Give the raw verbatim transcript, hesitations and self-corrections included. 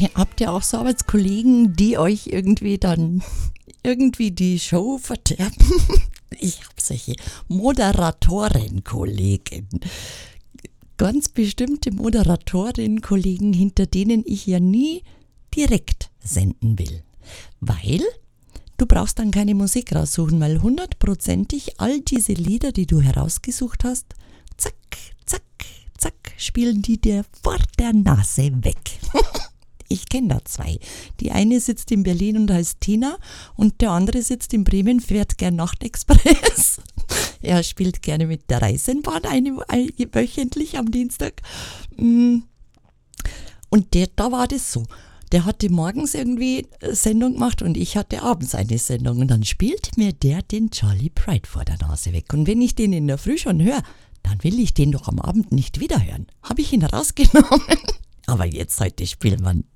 habt ihr auch so Arbeitskollegen, die euch irgendwie dann irgendwie die Show verderben? Ich habe solche Moderatorenkollegen. Ganz bestimmte Moderatorinnen-Kollegen, hinter denen ich ja nie direkt senden will. Weil du brauchst dann keine Musik raussuchen, weil hundertprozentig all diese Lieder, die du herausgesucht hast, zack, zack, zack, spielen die dir vor der Nase weg. Ich kenne da zwei. Die eine sitzt in Berlin und heißt Tina und der andere sitzt in Bremen, fährt gern Nachtexpress. Er spielt gerne mit der Reisenbahn eine, eine, wöchentlich am Dienstag. Und der, da war das so. Der hatte morgens irgendwie eine Sendung gemacht und ich hatte abends eine Sendung. Und dann spielt mir der den Charlie Pride vor der Nase weg. Und wenn ich den in der Früh schon höre, dann will ich den doch am Abend nicht wieder hören. Habe ich ihn rausgenommen. Aber jetzt heute spielen wir